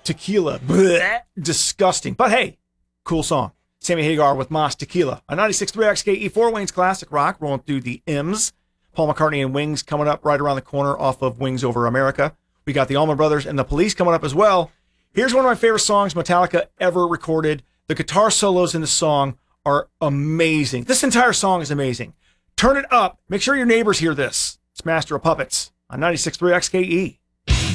Tequila. Blech, disgusting. But hey, cool song. Sammy Hagar with Mas Tequila. A 96.3 XKE4 Wayne's Classic Rock rolling through the M's. Paul McCartney and Wings coming up right around the corner off of Wings Over America. We got the Allman Brothers and the Police coming up as well. Here's one of my favorite songs Metallica ever recorded. The guitar solos in the song are amazing. This entire song is amazing. Turn it up. Make sure your neighbors hear this. It's Master of Puppets on 96.3 XKE.